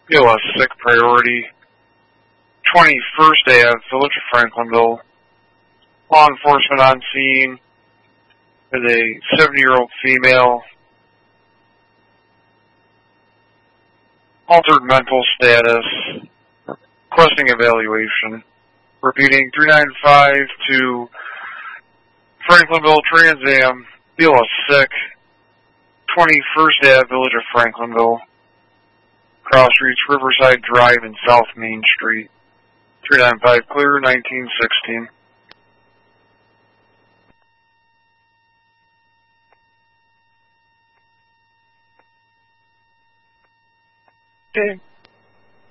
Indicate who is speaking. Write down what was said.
Speaker 1: BLS sick priority. 21st Ave, Village of Franklinville. Law enforcement on scene with a 70-year-old female. Altered mental status. Requesting evaluation. Repeating, 395 to Franklinville Trans Am. BLS sick. 21st Ave, Village of Franklinville. Cross Streets, Riverside Drive, and South Main Street. 395 clear, 1916.
Speaker 2: Okay.